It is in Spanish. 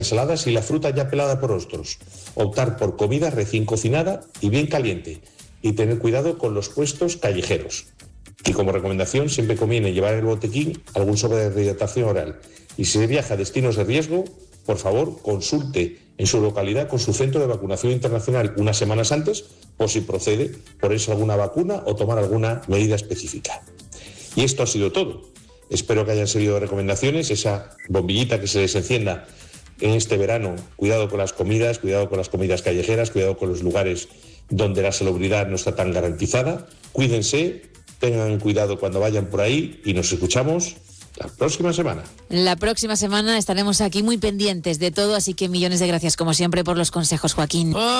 ensaladas y la fruta ya pelada por ostros. Optar por comida recién cocinada y bien caliente. Y tener cuidado con los puestos callejeros. Y como recomendación, siempre conviene llevar en el botiquín algún sobre de rehidratación oral. Y si se viaja a destinos de riesgo, por favor, consulte en su localidad con su centro de vacunación internacional unas semanas antes, por si procede ponerse alguna vacuna o tomar alguna medida específica. Y esto ha sido todo. Espero que hayan seguido recomendaciones, esa bombillita que se les encienda en este verano. Cuidado con las comidas callejeras, cuidado con los lugares donde la salubridad no está tan garantizada. Cuídense, tengan cuidado cuando vayan por ahí y nos escuchamos la próxima semana. La próxima semana estaremos aquí muy pendientes de todo, así que millones de gracias como siempre por los consejos, Joaquín.